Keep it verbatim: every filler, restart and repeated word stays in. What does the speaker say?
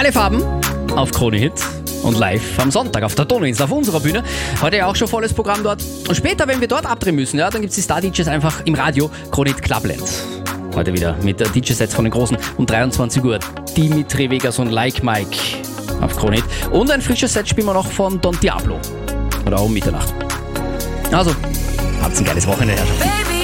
Alle Farben auf Krone Hit und live am Sonntag auf der Donauinsel auf unserer Bühne. Heute ja auch schon volles Programm dort. Und später, wenn wir dort abdrehen müssen, ja, dann gibt es die Star-D Js einfach im Radio Krone Hit Clubland. Heute wieder mit der D J-Sets von den Großen um dreiundzwanzig Uhr. Dimitri Vegas und Like Mike auf Krone Hit. Und ein frisches Set spielen wir noch von Don Diablo. Oder um Mitternacht. Also, habt's ein geiles Wochenende, Herrschaft.